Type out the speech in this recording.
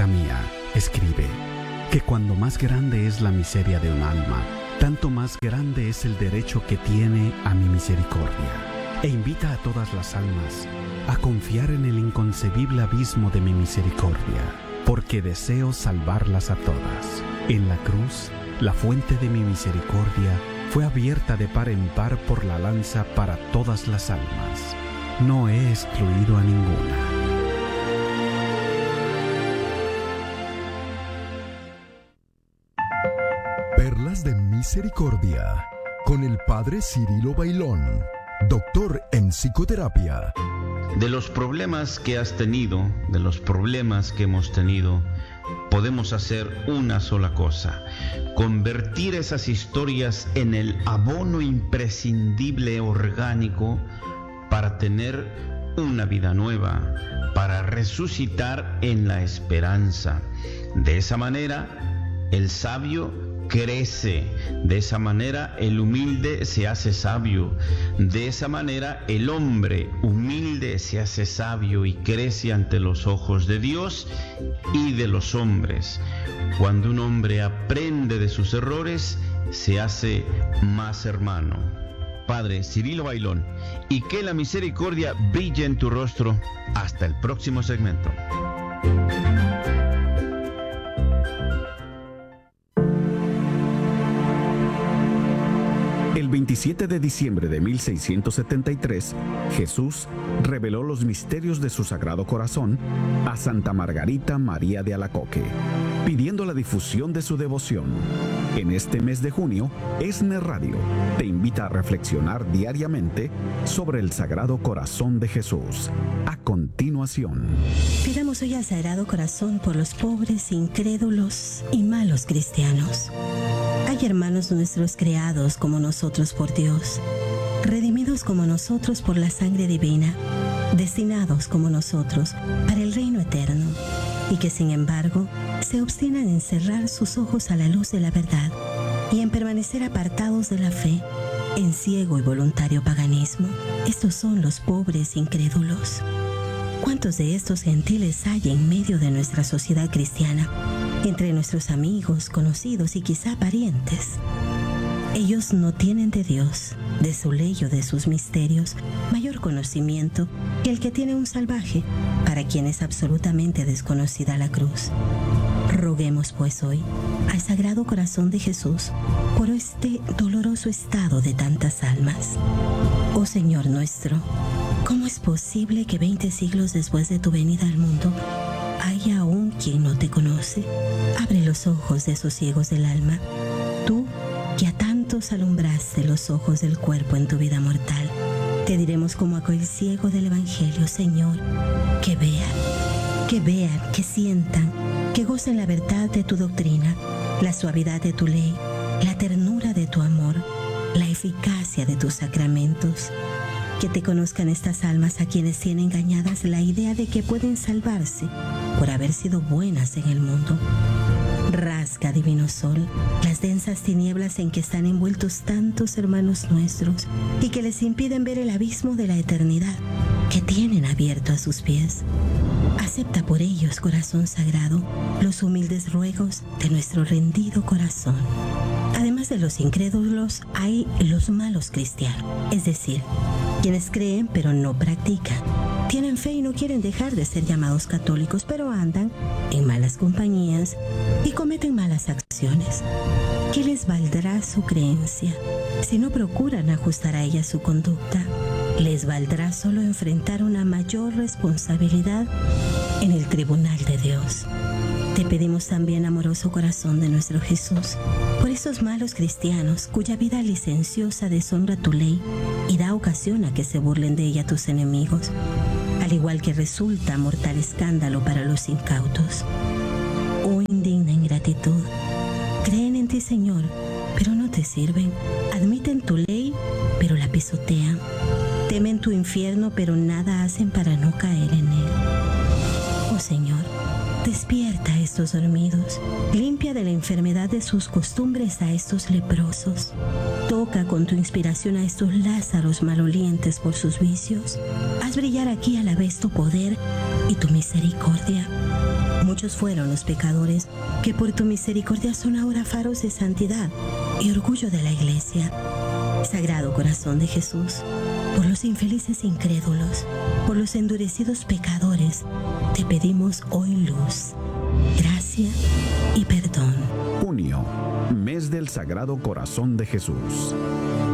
Hija mía, escribe, que cuando más grande es la miseria de un alma, tanto más grande es el derecho que tiene a mi misericordia. E invita a todas las almas a confiar en el inconcebible abismo de mi misericordia, porque deseo salvarlas a todas. En la cruz, la fuente de mi misericordia fue abierta de par en par por la lanza para todas las almas. No he excluido a ninguna. Perlas de Misericordia, con el Padre Cirilo Bailón, doctor en psicoterapia. De los problemas que has tenido, de los problemas que hemos tenido, podemos hacer una sola cosa: convertir esas historias en el abono imprescindible orgánico para tener una vida nueva, para resucitar en la esperanza. De esa manera, el sabio crece, de esa manera el humilde se hace sabio, de esa manera el hombre humilde se hace sabio y crece ante los ojos de Dios y de los hombres. Cuando un hombre aprende de sus errores, se hace más hermano. Padre Cirilo Bailón, y que la misericordia brille en tu rostro. Hasta el próximo segmento. El 27 de diciembre de 1673, Jesús reveló los misterios de su Sagrado Corazón a Santa Margarita María de Alacoque, pidiendo la difusión de su devoción. En este mes de junio, ESNE Radio te invita a reflexionar diariamente sobre el Sagrado Corazón de Jesús. A continuación, pidamos hoy al Sagrado Corazón por los pobres, incrédulos y malos cristianos. Hay hermanos nuestros creados como nosotros por Dios, redimidos como nosotros por la sangre divina, destinados como nosotros para el reino eterno, y que sin embargo se obstinan en cerrar sus ojos a la luz de la verdad y en permanecer apartados de la fe, en ciego y voluntario paganismo. Estos son los pobres incrédulos. ¿Cuántos de estos gentiles hay en medio de nuestra sociedad cristiana, entre nuestros amigos, conocidos y quizá parientes? Ellos no tienen de Dios, de su ley o de sus misterios, mayor conocimiento que el que tiene un salvaje, para quien es absolutamente desconocida la cruz. Roguemos pues hoy al Sagrado Corazón de Jesús por este doloroso estado de tantas almas. Oh Señor nuestro, ¿cómo es posible que 20 siglos después de tu venida al mundo haya aún quien no te conoce? Abre los ojos de esos ciegos del alma, tú que a tantos alumbraste los ojos del cuerpo en tu vida mortal. Te diremos como aquel ciego del Evangelio: Señor, que vean, que sientan, que gocen la verdad de tu doctrina, la suavidad de tu ley, la ternura de tu amor, la eficacia de tus sacramentos. Que te conozcan estas almas a quienes tienen engañadas la idea de que pueden salvarse por haber sido buenas en el mundo. Rasga, divino sol, las densas tinieblas en que están envueltos tantos hermanos nuestros y que les impiden ver el abismo de la eternidad que tienen abierto a sus pies. Acepta por ellos, corazón sagrado, los humildes ruegos de nuestro rendido corazón. Además de los incrédulos, hay los malos cristianos, es decir, quienes creen pero no practican. Tienen fe y no quieren dejar de ser llamados católicos, pero andan en malas compañías y cometen malas acciones. ¿Qué les valdrá su creencia si no procuran ajustar a ella su conducta? Les valdrá solo enfrentar una mayor responsabilidad en el tribunal de Dios. Te pedimos también, amoroso corazón de nuestro Jesús, por esos malos cristianos cuya vida licenciosa deshonra tu ley y da ocasión a que se burlen de ella tus enemigos, al igual que resulta mortal escándalo para los incautos. Oh indigna ingratitud, creen en ti, Señor, pero no te sirven. Admiten tu ley, pero la pisotean. Temen tu infierno, pero nada hacen para no caer en él. Oh Señor, despierta a estos dormidos, limpia de la enfermedad de sus costumbres a estos leprosos, toca con tu inspiración a estos Lázaros malolientes por sus vicios, haz brillar aquí a la vez tu poder y tu misericordia. Muchos fueron los pecadores que por tu misericordia son ahora faros de santidad y orgullo de la Iglesia. Sagrado Corazón de Jesús, por los infelices incrédulos, por los endurecidos pecadores, te pedimos hoy luz, gracia y perdón. Junio, mes del Sagrado Corazón de Jesús.